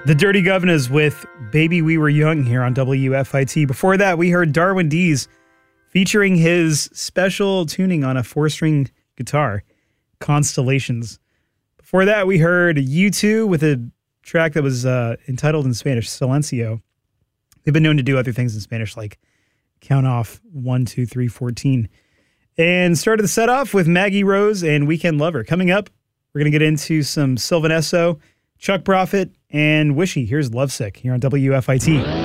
The Dirty Governors with Baby We Were Young here on WFIT. Before that, we heard Darwin Dees featuring his special tuning on a 4-string guitar, Constellations. Before that, we heard U2 with a track that was entitled in Spanish, Silencio. They've been known to do other things in Spanish, like count off 1, 2, 3, 14. And started the set off with Maggie Rose and Weekend Lover. Coming up, we're going to get into some Sylvan Esso, Chuck Prophet, and Wishy. Here's Lovesick here on WFIT.